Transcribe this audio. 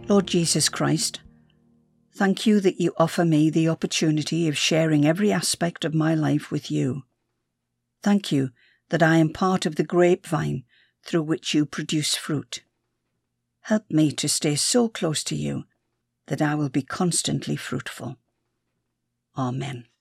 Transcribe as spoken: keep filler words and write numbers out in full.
Lord Jesus Christ, thank you that you offer me the opportunity of sharing every aspect of my life with you. Thank you that I am part of the grapevine through which you produce fruit. Help me to stay so close to you that I will be constantly fruitful. Amen.